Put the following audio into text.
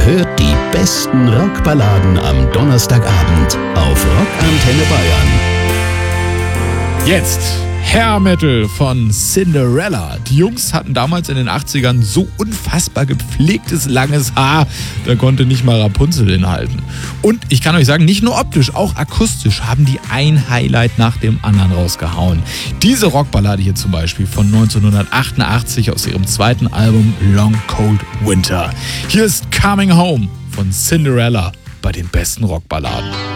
Ihr hört die besten Rockballaden am Donnerstagabend auf Rockantenne Bayern. Jetzt Hair Metal von Cinderella. Die Jungs hatten damals in den 80ern so unfassbar gepflegtes, langes Haar, da konnte nicht mal Rapunzel hinhalten. Und ich kann euch sagen, nicht nur optisch, auch akustisch haben die ein Highlight nach dem anderen rausgehauen. Diese Rockballade hier zum Beispiel von 1988 aus ihrem zweiten Album Long Cold Winter. Hier ist Coming Home von Cinderella bei den besten Rockballaden.